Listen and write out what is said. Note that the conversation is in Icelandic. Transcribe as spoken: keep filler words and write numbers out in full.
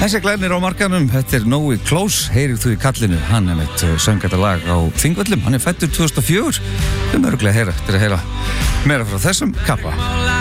Þessi glænir á markanum, þetta er Nói Close, heyrið þú í kallinu, hann er meitt söng þetta lag á Þingvöllum, hann er fæddur tvö þúsund og fjögur, við erum örgulega að heyra, þetta er að heyra meira frá þessum kappa.